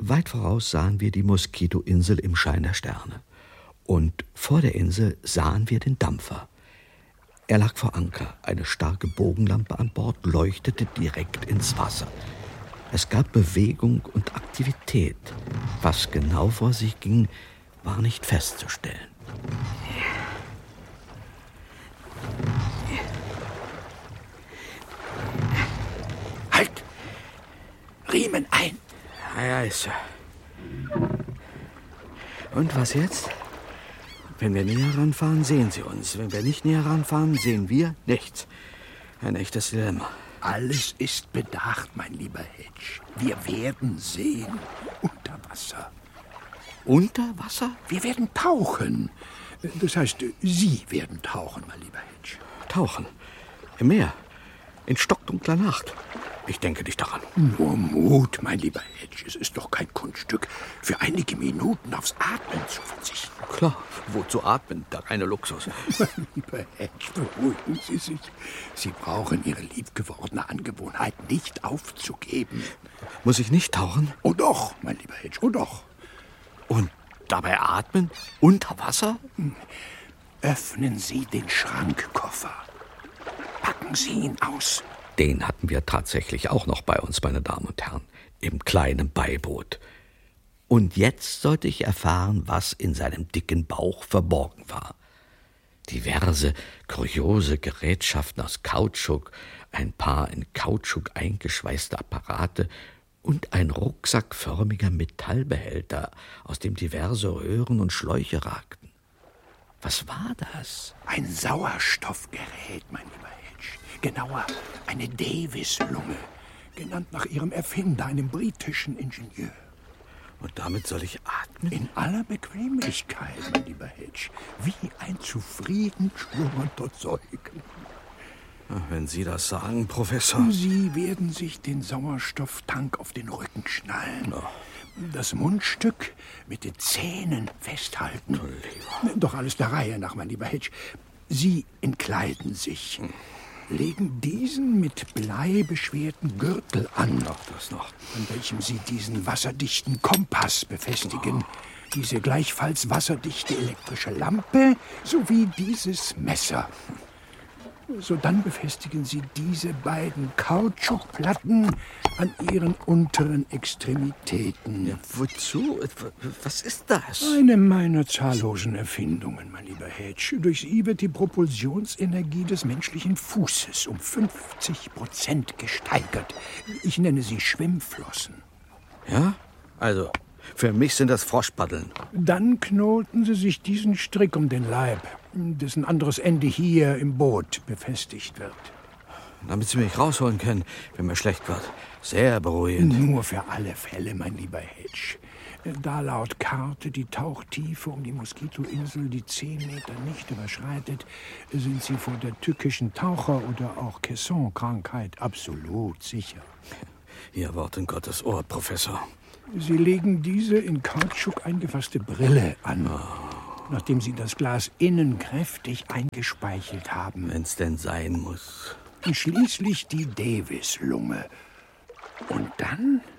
Weit voraus sahen wir die Moskitoinsel im Schein der Sterne. Und vor der Insel sahen wir den Dampfer. Er lag vor Anker. Eine starke Bogenlampe an Bord leuchtete direkt ins Wasser. Es gab Bewegung und Aktivität. Was genau vor sich ging, war nicht festzustellen. Halt! Riemen ein! Ja, ist so. Und was jetzt? Wenn wir näher ranfahren, sehen Sie uns. Wenn wir nicht näher ranfahren, sehen wir nichts. Ein echtes Dilemma. Alles ist bedacht, mein lieber Hedge. Wir werden sehen. Unter Wasser. Unter Wasser? Wir werden tauchen. Das heißt, Sie werden tauchen, mein lieber Hedge. Tauchen? Im Meer? In stockdunkler Nacht? Ich denke nicht daran. Nur Mut, mein lieber Hedge. Es ist doch kein Kunststück, für einige Minuten aufs Atmen zu verzichten. Klar, wozu atmen? Der reine Luxus. Mein lieber Hedge, beruhigen Sie sich. Sie brauchen Ihre liebgewordene Angewohnheit nicht aufzugeben. Muss ich nicht tauchen? Oh doch, mein lieber Hedge, oh doch. Und dabei atmen? Unter Wasser? Öffnen Sie den Schrankkoffer. Packen Sie ihn aus. Den hatten wir tatsächlich auch noch bei uns, meine Damen und Herren, im kleinen Beiboot. Und jetzt sollte ich erfahren, was in seinem dicken Bauch verborgen war. Diverse, kuriose Gerätschaften aus Kautschuk, ein paar in Kautschuk eingeschweißte Apparate und ein rucksackförmiger Metallbehälter, aus dem diverse Röhren und Schläuche ragten. Was war das? Ein Sauerstoffgerät, mein lieber Hedge. Genauer, eine Davis-Lunge, genannt nach ihrem Erfinder, einem britischen Ingenieur. Und damit soll ich atmen? In aller Bequemlichkeit, mein lieber Hedge, wie ein zufrieden schlummernder Säugling. Wenn Sie das sagen, Professor. Sie werden sich den Sauerstofftank auf den Rücken schnallen. Oh. Das Mundstück mit den Zähnen festhalten. Doch alles der Reihe nach, mein lieber Hedge. Sie entkleiden sich. Legen diesen mit Blei beschwerten Gürtel an, an welchem Sie diesen wasserdichten Kompass befestigen, diese gleichfalls wasserdichte elektrische Lampe sowie dieses Messer. Sodann befestigen Sie diese beiden Kautschukplatten an Ihren unteren Extremitäten. Ja, wozu? Was ist das? Eine meiner zahllosen Erfindungen, mein lieber Hedge. Durch sie wird die Propulsionsenergie des menschlichen Fußes um 50% gesteigert. Ich nenne sie Schwimmflossen. Ja? Also, für mich sind das Froschpaddeln. Dann knoten Sie sich diesen Strick um den Leib, dessen anderes Ende hier im Boot befestigt wird. Damit Sie mich rausholen können, wenn mir schlecht wird. Sehr beruhigend. Nur für alle Fälle, mein lieber Hedge. Da laut Karte die Tauchtiefe um die Moskitoinsel die 10 Meter nicht überschreitet, sind Sie vor der tückischen Taucher- oder auch Caisson-Krankheit absolut sicher. Ihr Wort in Gottes Ohr, Professor. Sie legen diese in Kautschuk eingefasste Brille an, nachdem Sie das Glas innen kräftig eingespeichelt haben. Wenn's denn sein muss. Und schließlich die Davis-Lunge. Und dann